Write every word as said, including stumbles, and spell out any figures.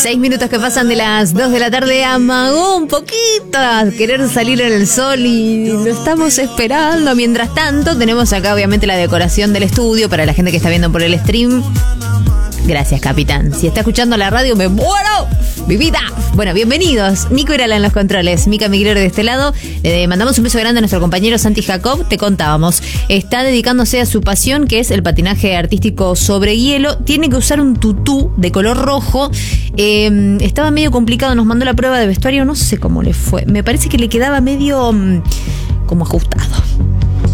Seis minutos que pasan de las dos de la tarde, amagó un poquito a querer salir en el sol y lo estamos esperando. Mientras tanto, tenemos acá obviamente la decoración del estudio para la gente que está viendo por el stream. Gracias, capitán. Si está escuchando la radio, me muero. ¡Mi vida! Bueno, bienvenidos. Nico Irala en los controles, Mica Migliore de este lado. Le mandamos un beso grande a nuestro compañero Santi Jacob. Te contábamos, está dedicándose a su pasión, que es el patinaje artístico sobre hielo. Tiene que usar un tutú de color rojo. Eh, estaba medio complicado, nos mandó la prueba de vestuario. No sé cómo le fue. Me parece que le quedaba medio um, como ajustado.